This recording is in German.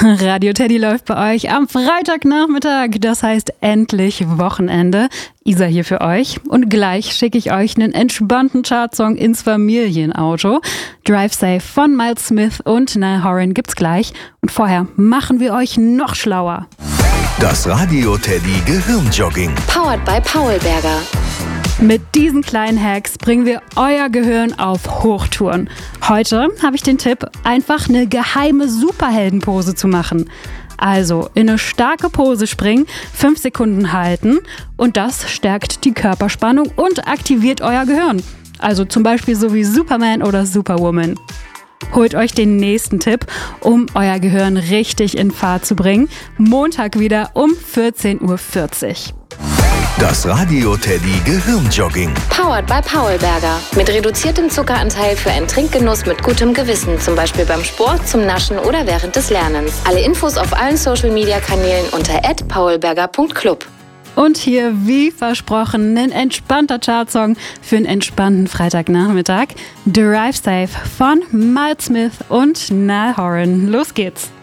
Radio Teddy läuft bei euch am Freitagnachmittag, das heißt endlich Wochenende. Isa hier für euch und gleich schicke ich euch einen entspannten Chartsong ins Familienauto. Drive Safe von Miles Smith und Niall Horan gibt's gleich und vorher machen wir euch noch schlauer. Das Radio Teddy Gehirnjogging. Powered by Paulberger. Mit diesen kleinen Hacks bringen wir euer Gehirn auf Hochtouren. Heute habe ich den Tipp, einfach eine geheime Superheldenpose zu machen. Also in eine starke Pose springen, 5 Sekunden halten und das stärkt die Körperspannung und aktiviert euer Gehirn. Also zum Beispiel so wie Superman oder Superwoman. Holt euch den nächsten Tipp, um euer Gehirn richtig in Fahrt zu bringen. Montag wieder um 14.40 Uhr. Das Radio Teddy Gehirnjogging. Powered by Paulberger. Mit reduziertem Zuckeranteil für einen Trinkgenuss mit gutem Gewissen. Zum Beispiel beim Sport, zum Naschen oder während des Lernens. Alle Infos auf allen Social-Media-Kanälen unter @paulberger.club. Und hier, wie versprochen, ein entspannter Chartsong für einen entspannten Freitagnachmittag. Drive Safe von Miles Smith und Niall Horan. Los geht's!